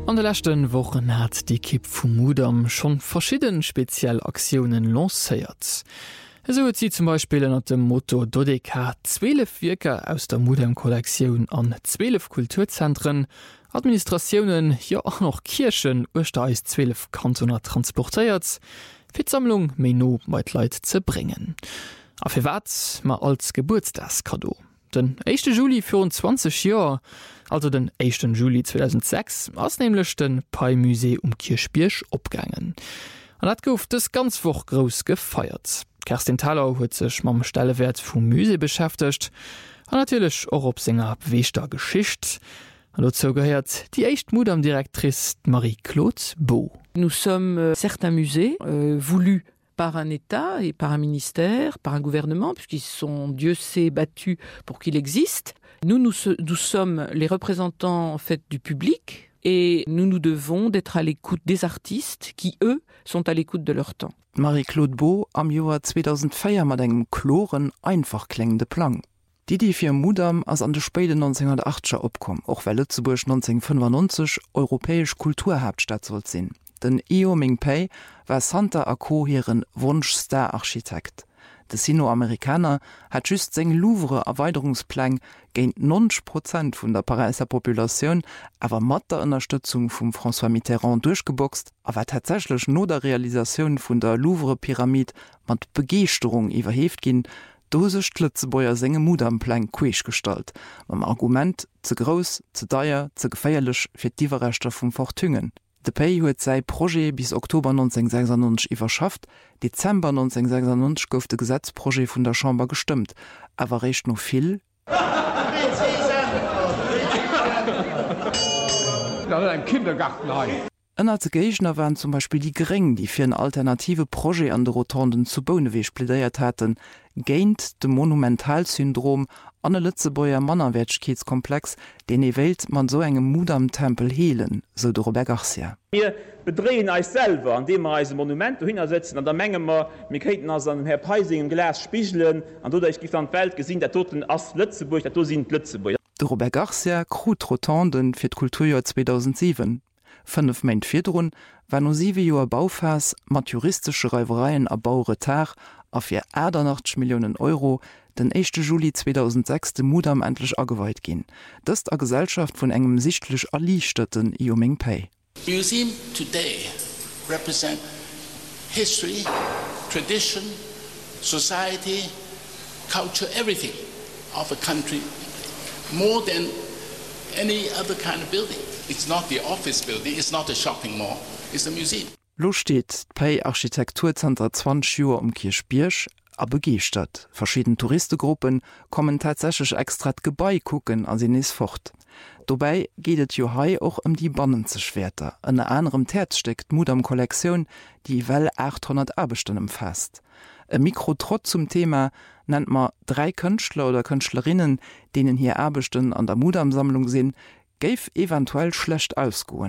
An der letzten Wochen hat die Kipp vum Mudam schon verschiedene Spezialaktionen lanciert. So hat sie zum Beispiel unter dem Motto Dodeka 12 Werke aus der Mudam-Kollektion an 12 Kulturzentren, Administrationen, ja auch noch Kirchen aus 12 Kantoner transportiert, für die Sammlung Meno mit Leuten zu bringen. Aber für was mal als Geburtstagskado? Den 1. Juli für 20 Jahre, also den 1. Juli 2006, ist nämlich den Pai-Museum Kirchbirch abgegangen. Und das gouf das ganz Woche groß gefeiert. Kerstin Thaler hat sich mit dem Stellenwert vom Musee beschäftigt und natürlich auch auf seiner bewegter Geschichte. Und dazu gehört die erste Mudam-Direktrice Marie-Claude Beau. Nous sommes certains musées voulus par un État et par un ministère, par un gouvernement, puisqu'ils sont, Dieu sait, battus pour qu'il existe. Nous sommes les représentants en fait du public et nous devons d'être à l'écoute des artistes qui, eux, sont à l'écoute de leur temps. Marie-Claude Beau am Joar 2004 mat engem kloren einfach klingende Plan. Die fir Mudam ass an de späte 1980er opkom, och well Lützeburg 1995 europäesch Kulturhauptstadt sollt sinn. Den Eo Ming-Pei war Santa Ako hireieren Wunsch-Star-Architekt. De Sino-Amerikaner hat just seng Louvre-Erweiterungsplan géint 90% vun der Pariser Populationun awer mat der Unterstützung vum François Mitterrand durchgeboxt, awer tatsächlich no der Realisationun vun der Louvre-Pyramid mat Begeerung iwwerheft ginn, dose Lützebäuer senge Mudamplan queech stalt, mam Argument ze gross, ze deier, ze geféierlech fir d'Iwerrechter vum Fortungen. De Pei huet sei Projekt bis Oktober 1996 iwwerschafft, Dezember 1996 gouf de Gesetzprojekt vun der Chamber gestimmt, awer recht noch viel. Ein Kindergarten ein. Ennner ze Gegner waren zum Beispiel die Gering, die fir een alternative Projekt an de Rotonden zu Boneweech plädeiert hatten, géint de Monumentalsyndrom an den Lützebäuer Mannerwätschkeetskomplex, den e Welt man so engem Mudam-Tempel heelen, so de Robert Garcia. Wir bedrehen eis selber, indem wir als Monument hinsetzen, an der Menge wir könnten als an Herr Peising im Glas spiegeln, an du ich gift an die Welt gesehen, der toten as Lützeburg, der sind Lützeburg. De Robert Garcia krut Rotonden fir d Kulturjahr 2007. 5 Main Firrun war no 7 Joer Baufas mat juristische Reivereien a Bauretard a fir 88 Millionen Euro den 1. Juli 2006 de Mudam endlich aweit ginn. Das a Gesellschaft vun engem sichtlich erlichterten Eo Ming-Pei. Museum today represent history, tradition, society, culture, everything of a country, more than any other kind of building. It's not the office building, it's not a shopping mall, it's a museum. Lo steht Pei Architekturzenter 20 Joer Kirchbirch a begeert. Verschieden Touristengruppen kommen tatsächlich extra Gebäi gucken an sie nes fort. Dobei gehtet Johai auch die Bannenzeschwerter, an anderem Terz steckt Mudam-Kollektion, die well 800 Arbeitsstunden umfasst. Ein Mikrotrott zum Thema nennt man 3 Künstler oder Künstlerinnen, denen hier Arbeitsstunden an der Mudam-Sammlung sind, gäf eventuell schlecht ausgoen.